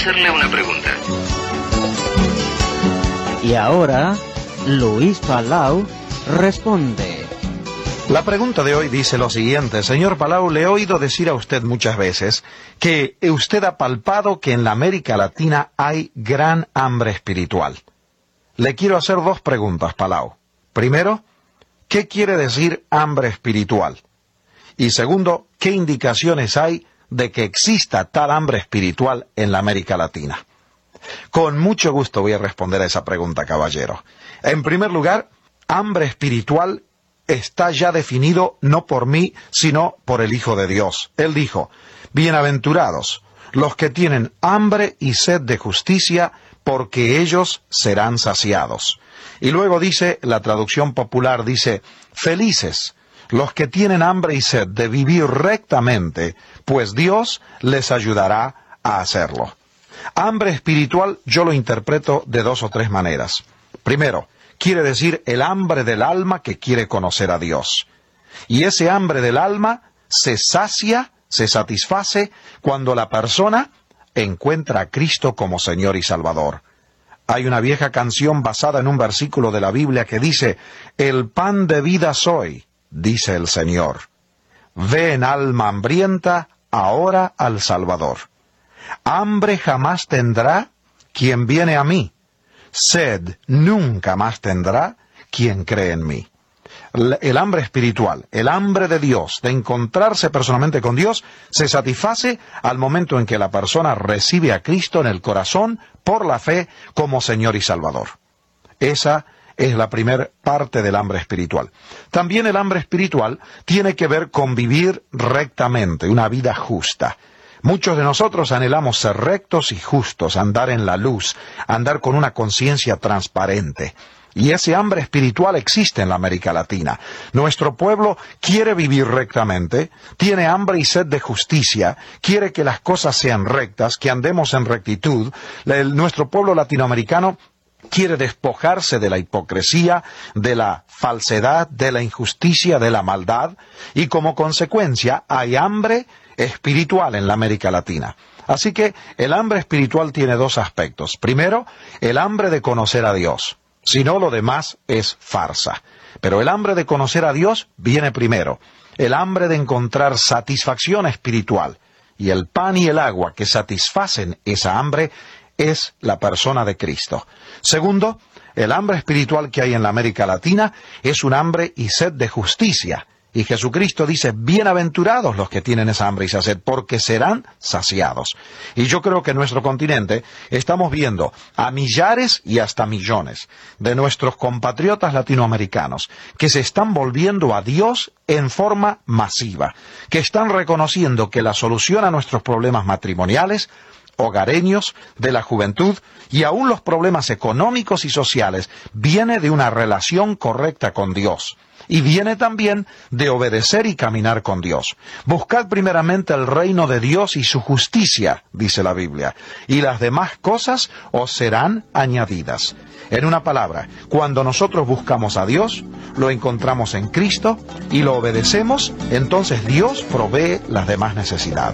hacerle una pregunta. Y ahora, Luis Palau responde. La pregunta de hoy dice lo siguiente. Señor Palau, le he oído decir a usted muchas veces que usted ha palpado que en la América Latina hay gran hambre espiritual. Le quiero hacer dos preguntas, Palau. Primero, ¿qué quiere decir hambre espiritual? Y segundo, ¿qué indicaciones hay de que exista tal hambre espiritual en la América Latina? Con mucho gusto voy a responder a esa pregunta, caballero. En primer lugar, hambre espiritual está ya definido no por mí, sino por el Hijo de Dios. Él dijo, bienaventurados los que tienen hambre y sed de justicia, porque ellos serán saciados. Y luego dice, la traducción popular dice, felices los que tienen hambre y sed de vivir rectamente, pues Dios les ayudará a hacerlo. Hambre espiritual yo lo interpreto de dos o tres maneras. Primero, quiere decir el hambre del alma que quiere conocer a Dios. Y ese hambre del alma se sacia, se satisface cuando la persona encuentra a Cristo como Señor y Salvador. Hay una vieja canción basada en un versículo de la Biblia que dice, el pan de vida soy, dice el Señor. Ven, alma hambrienta, ahora al Salvador. Hambre jamás tendrá quien viene a mí. Sed nunca más tendrá quien cree en mí. El hambre espiritual, el hambre de Dios, de encontrarse personalmente con Dios, se satisface al momento en que la persona recibe a Cristo en el corazón por la fe como Señor y Salvador. Esa es la primera parte del hambre espiritual. También el hambre espiritual tiene que ver con vivir rectamente, una vida justa. Muchos de nosotros anhelamos ser rectos y justos, andar en la luz, andar con una conciencia transparente. Y ese hambre espiritual existe en la América Latina. Nuestro pueblo quiere vivir rectamente, tiene hambre y sed de justicia, quiere que las cosas sean rectas, que andemos en rectitud. Nuestro pueblo latinoamericano quiere despojarse de la hipocresía, de la falsedad, de la injusticia, de la maldad, y como consecuencia hay hambre espiritual en la América Latina. Así que el hambre espiritual tiene dos aspectos. Primero, el hambre de conocer a Dios. Si no, lo demás es farsa. Pero el hambre de conocer a Dios viene primero. El hambre de encontrar satisfacción espiritual. Y el pan y el agua que satisfacen esa hambre es la persona de Cristo. Segundo, el hambre espiritual que hay en la América Latina es un hambre y sed de justicia. Y Jesucristo dice, bienaventurados los que tienen esa hambre y esa sed, porque serán saciados. Y yo creo que en nuestro continente estamos viendo a millares y hasta millones de nuestros compatriotas latinoamericanos que se están volviendo a Dios en forma masiva, que están reconociendo que la solución a nuestros problemas matrimoniales, hogareños, de la juventud y aún los problemas económicos y sociales viene de una relación correcta con Dios. Y viene también de obedecer y caminar con Dios. Buscad primeramente el reino de Dios y su justicia, dice la Biblia, y las demás cosas os serán añadidas. En una palabra, cuando nosotros buscamos a Dios, lo encontramos en Cristo y lo obedecemos, entonces Dios provee las demás necesidades.